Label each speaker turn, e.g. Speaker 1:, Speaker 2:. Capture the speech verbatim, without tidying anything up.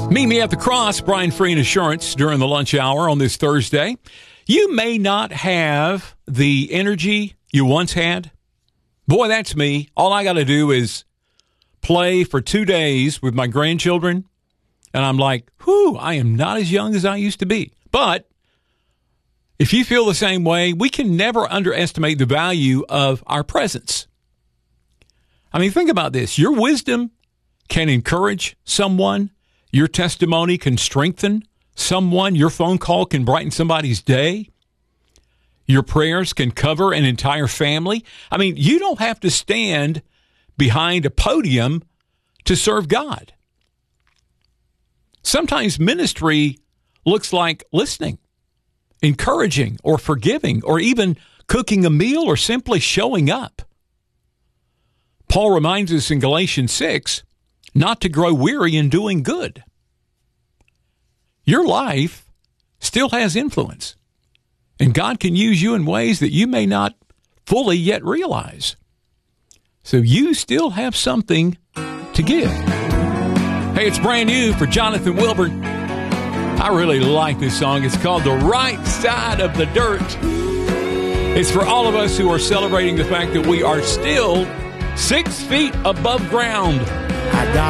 Speaker 1: Meet me at the cross, Brian Free and Assurance, during the lunch hour on this Thursday. You may not have the energy you once had. Boy, that's me. All I got to do is play for two days with my grandchildren, and I'm like, whew, I am not as young as I used to be. But if you feel the same way, we can never underestimate the value of our presence. I mean, think about this. Your wisdom can encourage someone. Your testimony can strengthen someone. Your phone call can brighten somebody's day. Your prayers can cover an entire family. I mean, you don't have to stand behind a podium to serve God. Sometimes ministry looks like listening, encouraging, or forgiving, or even cooking a meal, or simply showing up. Paul reminds us in Galatians six not to grow weary in doing good. Your life still has influence, and God can use you in ways that you may not fully yet realize. So you still have something to give. Hey, it's brand new for Jonathan Wilburn. I really like this song. It's called The Right Side of the Dirt. It's for all of us who are celebrating the fact that we are still six feet above ground. I